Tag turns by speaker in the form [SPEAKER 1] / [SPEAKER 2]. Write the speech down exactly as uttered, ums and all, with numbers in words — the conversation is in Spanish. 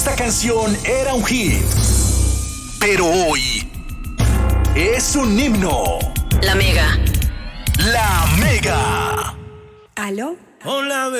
[SPEAKER 1] esta canción era un hit, pero hoy es un himno.
[SPEAKER 2] La Mega.
[SPEAKER 1] La Mega.
[SPEAKER 3] ¿Aló?
[SPEAKER 4] Hola,